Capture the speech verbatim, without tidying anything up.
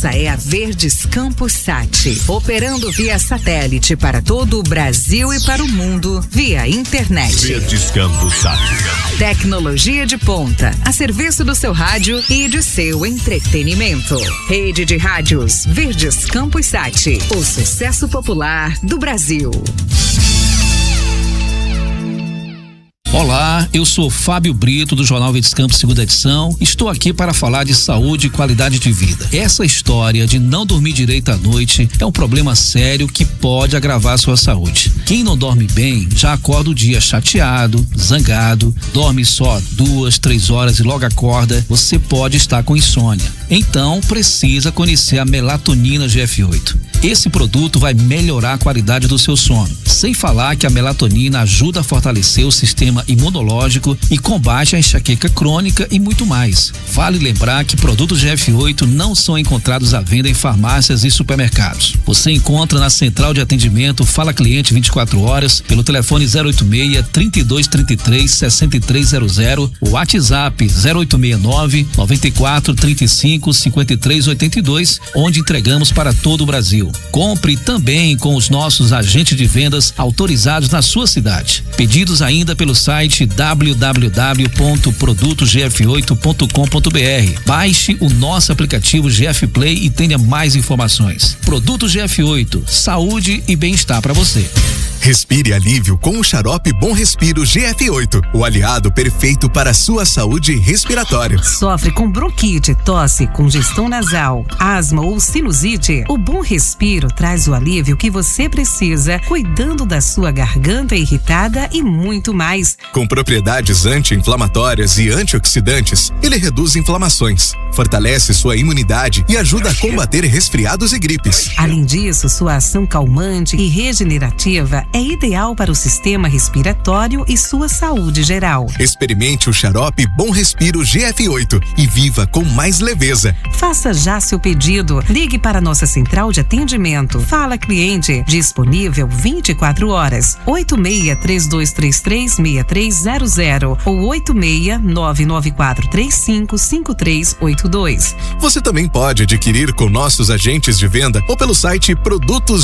Essa é a Verdes Campos Sat, operando via satélite para todo o Brasil e para o mundo via internet. Verdes Campos Sat. Tecnologia de ponta, a serviço do seu rádio e de seu entretenimento. Rede de rádios Verdes Campos Sat, o sucesso popular do Brasil. Olá, eu sou Fábio Brito do Jornal Verdes Campos, segunda edição. Estou aqui para falar de saúde e qualidade de vida. Essa história de não dormir direito à noite é um problema sério que pode agravar a sua saúde. Quem não dorme bem já acorda o dia chateado, zangado, dorme só duas, três horas e logo acorda. Você pode estar com insônia. Então precisa conhecer a melatonina G F oito. Esse produto vai melhorar a qualidade do seu sono. Sem falar que a melatonina ajuda a fortalecer o sistema imunológico e combate a enxaqueca crônica e muito mais. Vale lembrar que produtos G F oito não são encontrados à venda em farmácias e supermercados. Você encontra na central de atendimento Fala Cliente vinte e quatro horas, pelo telefone zero oito seis, trinta e dois, trinta e três, sessenta e três zero zero, o WhatsApp zero oito seis nove, noventa e quatro, trinta e cinco, cinquenta e três oitenta e dois, onde entregamos para todo o Brasil. Compre também com os nossos agentes de vendas autorizados na sua cidade. Pedidos ainda pelo site w w w ponto produtos g f oito ponto com ponto b r. Baixe o nosso aplicativo G F Play e tenha mais informações. Produtos G F oito, saúde e bem-estar para você. Respire alívio com o xarope Bom Respiro G F oito, o aliado perfeito para a sua saúde respiratória. Sofre com bronquite, tosse, congestão nasal, asma ou sinusite? O Bom Respiro traz o alívio que você precisa, cuidando da sua garganta irritada e muito mais. Com propriedades anti-inflamatórias e antioxidantes, ele reduz inflamações, fortalece sua imunidade e ajuda a combater resfriados e gripes. Além disso, sua ação calmante e regenerativa é ideal para o sistema respiratório e sua saúde geral. Experimente o xarope Bom Respiro G F oito e viva com mais leveza. Faça já seu pedido. Ligue para nossa central de atendimento. Fala Cliente, disponível vinte e quatro horas. oito seis, três dois três três, seis três zero zero ou oito seis, nove nove quatro três cinco, cinco três oito dois. Você também pode adquirir com nossos agentes de venda ou pelo site produtos